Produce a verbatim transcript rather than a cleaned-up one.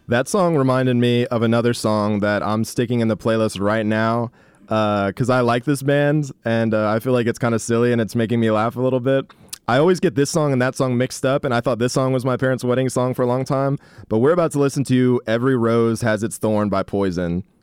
That song reminded me of another song that I'm sticking in the playlist right now because uh, I like this band and uh, I feel like it's kind of silly and it's making me laugh a little bit. I always get this song and that song mixed up, and I thought this song was my parents' wedding song for a long time. But we're about to listen to Every Rose Has Its Thorn by Poison.